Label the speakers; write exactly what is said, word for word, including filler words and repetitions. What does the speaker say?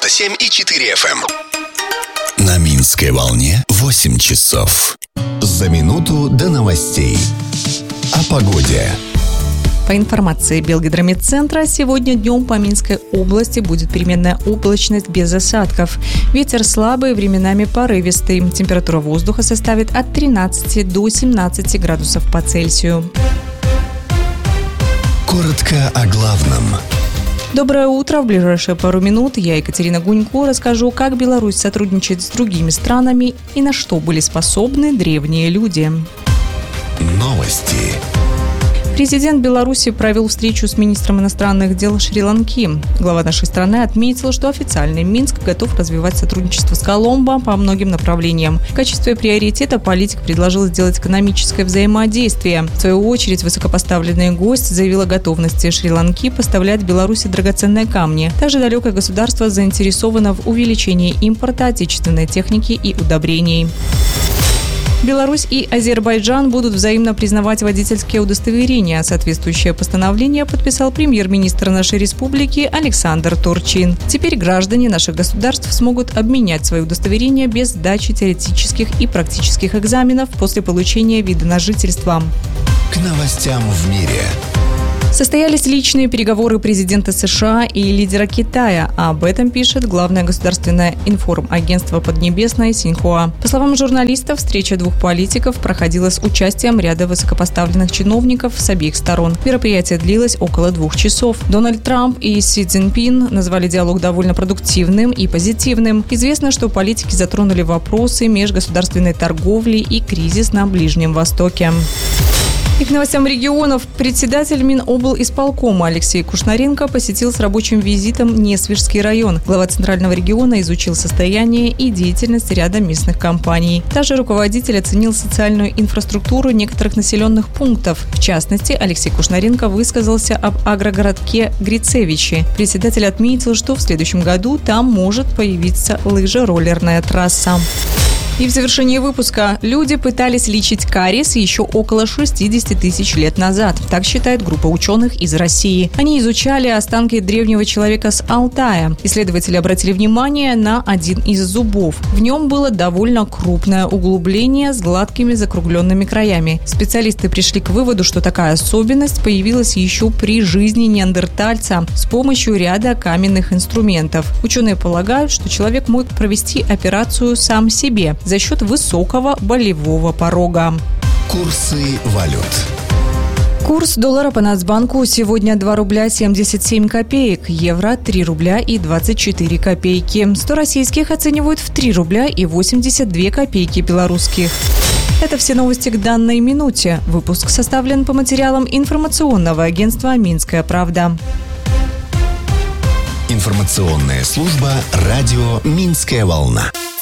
Speaker 1: девяносто семь и четыре эф эм.
Speaker 2: На Минской волне восемь часов. За минуту до новостей. О погоде.
Speaker 3: По информации Белгидромедцентра, сегодня днем по Минской области будет переменная облачность без осадков. Ветер слабый, временами порывистый. Температура воздуха составит от тринадцати до семнадцати градусов по Цельсию.
Speaker 2: Коротко о главном.
Speaker 3: Доброе утро. В ближайшие пару минут я, Екатерина Гунько, расскажу, как Беларусь сотрудничает с другими странами и на что были способны древние люди.
Speaker 2: Новости.
Speaker 3: Президент Беларуси провел встречу с министром иностранных дел Шри-Ланки. Глава нашей страны отметил, что официальный Минск готов развивать сотрудничество с Коломбо по многим направлениям. В качестве приоритета политик предложил сделать экономическое взаимодействие. В свою очередь, высокопоставленный гость заявил о готовности Шри-Ланки поставлять Беларуси драгоценные камни. Также далекое государство заинтересовано в увеличении импорта отечественной техники и удобрений. Беларусь и Азербайджан будут взаимно признавать водительские удостоверения. Соответствующее постановление подписал премьер-министр нашей республики Александр Турчин. Теперь граждане наших государств смогут обменять свои удостоверения без сдачи теоретических и практических экзаменов после получения вида на жительство.
Speaker 2: К новостям в мире.
Speaker 3: Состоялись личные переговоры президента США и лидера Китая. Об этом пишет главное государственное информагентство Поднебесное Синьхуа. По словам журналистов, встреча двух политиков проходила с участием ряда высокопоставленных чиновников с обеих сторон. Мероприятие длилось около двух часов. Дональд Трамп и Си Цзиньпин назвали диалог довольно продуктивным и позитивным. Известно, что политики затронули вопросы межгосударственной торговли и кризис на Ближнем Востоке. И к новостям регионов. Председатель Миноблисполкома Алексей Кушнаренко посетил с рабочим визитом Несвижский район. Глава Центрального региона изучил состояние и деятельность ряда местных компаний. Также руководитель оценил социальную инфраструктуру некоторых населенных пунктов. В частности, Алексей Кушнаренко высказался об агрогородке Грицевичи. Председатель отметил, что в следующем году там может появиться лыжероллерная трасса. И в завершении выпуска. Люди пытались лечить кариес еще около шестидесяти тысяч лет назад. Так считает группа ученых из России. Они изучали останки древнего человека с Алтая. Исследователи обратили внимание на один из зубов. В нем было довольно крупное углубление с гладкими закругленными краями. Специалисты пришли к выводу, что такая особенность появилась еще при жизни неандертальца с помощью ряда каменных инструментов. Ученые полагают, что человек мог провести операцию сам себе за счет высокого болевого порога.
Speaker 2: Курсы валют.
Speaker 3: Курс доллара по Нацбанку сегодня два рубля семьдесят семь копеек, евро три рубля и двадцать четыре копейки. сто российских оценивают в три рубля и восемьдесят две копейки белорусских. Это все новости к данной минуте. Выпуск составлен по материалам информационного агентства «Минская правда».
Speaker 2: Информационная служба радио «Минская волна».